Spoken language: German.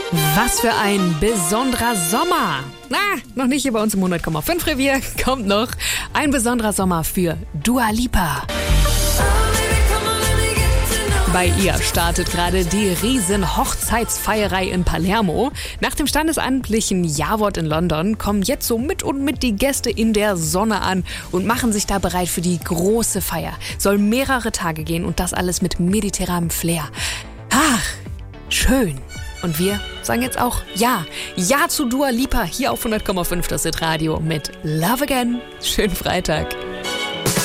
Was für ein besonderer Sommer. Noch nicht hier bei uns im 100,5 Revier. Kommt noch ein besonderer Sommer für Dua Lipa. Bei ihr startet gerade die riesen Hochzeitsfeierei in Palermo. Nach dem standesamtlichen Jawort in London kommen jetzt so mit die Gäste in der Sonne an und machen sich da bereit für die große Feier. Soll mehrere Tage gehen und das alles mit mediterranem Flair. Ach, schön. Und wir sagen jetzt auch Ja zu Dua Lipa hier auf 100,5 das Hit Radio mit Love Again. Schönen Freitag.